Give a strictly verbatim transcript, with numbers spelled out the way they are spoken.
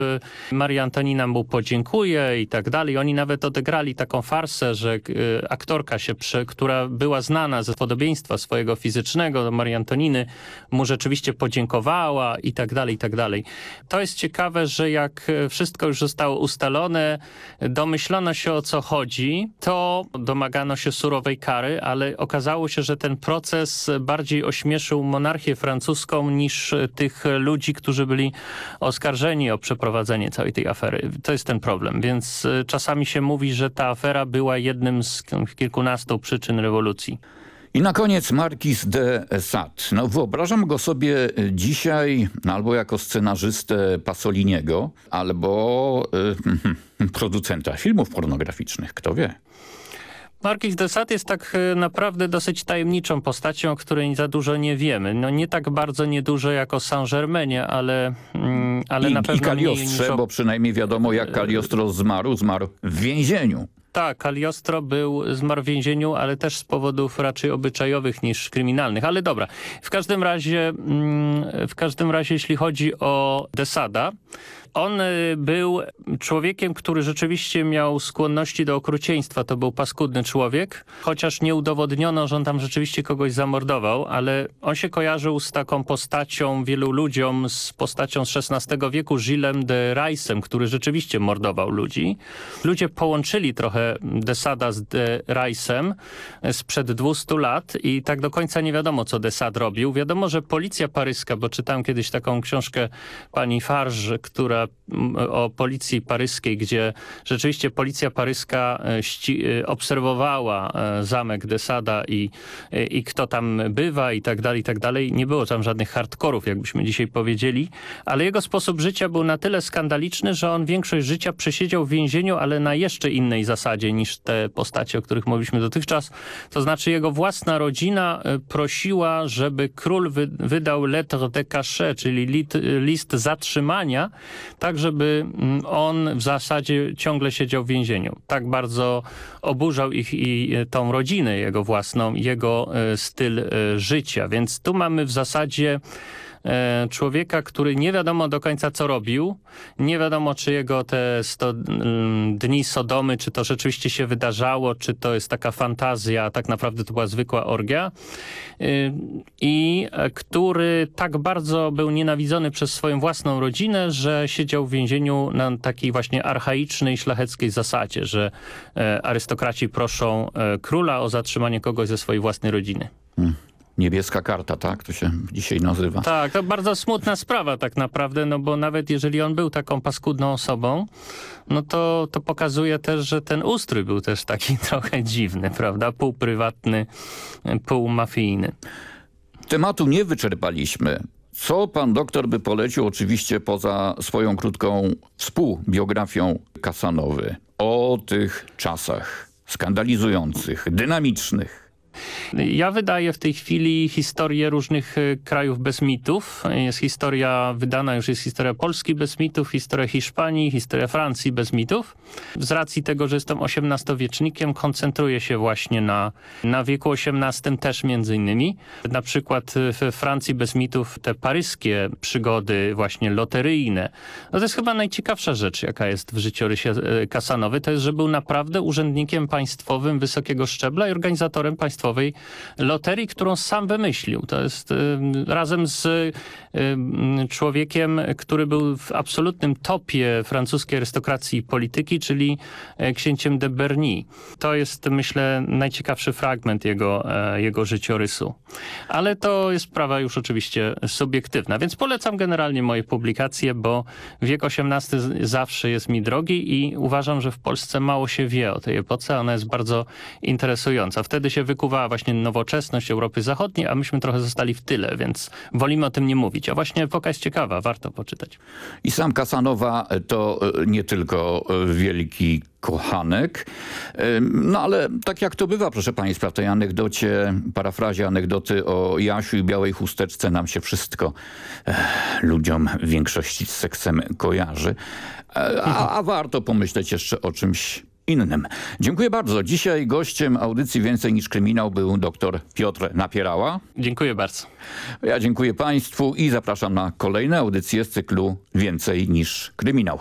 Maria Antonina mu podziękuje i tak dalej. Oni nawet odegrali taką farsę, że aktorka, się, która była znana ze podobieństwa swojego fizycznego do Marii Antoniny, mu rzeczywiście podziękowała i tak dalej, i tak dalej. To jest ciekawe, że jak wszystko już zostało ustalone, domyślono się, o co chodzi, to domagano się surowej kary, ale okazało się, że ten proces bardziej ośmieszył monarchię francuską niż tych ludzi, którzy byli oskarżeni o przeprowadzenie całej tej afery. To jest ten problem, więc czasami się mówi, że ta afera była jednym z kilkunastu przyczyn rewolucji. I na koniec Marquis de Sade. No, wyobrażam go sobie dzisiaj albo jako scenarzystę Pasoliniego, albo y, producenta filmów pornograficznych. Kto wie? Marquis de Sade jest tak naprawdę dosyć tajemniczą postacią, o której za dużo nie wiemy. No nie tak bardzo niedużo jak o Saint-Germainie, ale, mm, ale I, na pewno i Cagliostrze, mniej niż o... bo przynajmniej wiadomo, jak Cagliostro zmarł. Zmarł w więzieniu. Tak, Cagliostro był, zmarł w więzieniu, ale też z powodów raczej obyczajowych niż kryminalnych. Ale dobra, w każdym razie, w każdym razie jeśli chodzi o de Sada, on był człowiekiem, który rzeczywiście miał skłonności do okrucieństwa. To był paskudny człowiek, chociaż nie udowodniono, że on tam rzeczywiście kogoś zamordował, ale on się kojarzył z taką postacią wielu ludziom, z postacią z szesnastego wieku, Gillesem de Raisem, który rzeczywiście mordował ludzi. Ludzie połączyli trochę de Sada z de Raisem sprzed dwustu lat i tak do końca nie wiadomo, co de Sade robił. Wiadomo, że policja paryska, bo czytałem kiedyś taką książkę pani Farge, która o policji paryskiej, gdzie rzeczywiście policja paryska ści- obserwowała zamek de Sada i, i kto tam bywa i tak dalej, i tak dalej. Nie było tam żadnych hardkorów, jakbyśmy dzisiaj powiedzieli, ale jego sposób życia był na tyle skandaliczny, że on większość życia przesiedział w więzieniu, ale na jeszcze innej zasadzie niż te postacie, o których mówiliśmy dotychczas. To znaczy jego własna rodzina prosiła, żeby król wy- wydał lettre de cachet, czyli lit- list zatrzymania, tak żeby on w zasadzie ciągle siedział w więzieniu. Tak bardzo oburzał ich i tą rodzinę jego własną, jego styl życia. Więc tu mamy w zasadzie człowieka, który nie wiadomo do końca co robił. Nie wiadomo, czy jego te sto dni Sodomy, czy to rzeczywiście się wydarzało, czy to jest taka fantazja, a tak naprawdę to była zwykła orgia. I który tak bardzo był nienawidzony przez swoją własną rodzinę, że siedział w więzieniu na takiej właśnie archaicznej, szlacheckiej zasadzie, że arystokraci proszą króla o zatrzymanie kogoś ze swojej własnej rodziny. Hmm. Niebieska karta, tak? To się dzisiaj nazywa. Tak, to bardzo smutna sprawa tak naprawdę, no bo nawet jeżeli on był taką paskudną osobą, no to, to pokazuje też, że ten ustrój był też taki trochę dziwny, prawda? Półprywatny, półmafijny. Tematu nie wyczerpaliśmy. Co pan doktor by polecił, oczywiście poza swoją krótką współbiografią Casanowy, o tych czasach skandalizujących, dynamicznych? Ja wydaję w tej chwili historię różnych krajów bez mitów. Jest historia wydana, już jest historia Polski bez mitów, historia Hiszpanii, historia Francji bez mitów. Z racji tego, że jestem osiemnastowiecznikiem, koncentruję się właśnie na, na wieku osiemnastym też między innymi. Na przykład w Francji bez mitów te paryskie przygody właśnie loteryjne. No to jest chyba najciekawsza rzecz, jaka jest w życiorysie Casanowy. To jest, że był naprawdę urzędnikiem państwowym wysokiego szczebla i organizatorem państwowego loterii, którą sam wymyślił. To jest y, razem z y, człowiekiem, który był w absolutnym topie francuskiej arystokracji i polityki, czyli y, księciem de Berny. To jest, myślę, najciekawszy fragment jego, y, jego życiorysu. Ale to jest sprawa już oczywiście subiektywna, więc polecam generalnie moje publikacje, bo wiek osiemnasty zawsze jest mi drogi i uważam, że w Polsce mało się wie o tej epoce. Ona jest bardzo interesująca. Wtedy się wykuwa właśnie nowoczesność Europy Zachodniej, a myśmy trochę zostali w tyle, więc wolimy o tym nie mówić. A właśnie epoka jest ciekawa, warto poczytać. I sam Casanova to nie tylko wielki kochanek, no ale tak jak to bywa, proszę państwa, w tej anegdocie, parafrazie anegdoty o Jasiu i białej chusteczce nam się wszystko eh, ludziom w większości z seksem kojarzy. A, a warto pomyśleć jeszcze o czymś innym. Dziękuję bardzo. Dzisiaj gościem audycji Więcej niż kryminał był dr Piotr Napierała. Dziękuję bardzo. Ja dziękuję państwu i zapraszam na kolejne audycje z cyklu Więcej niż kryminał.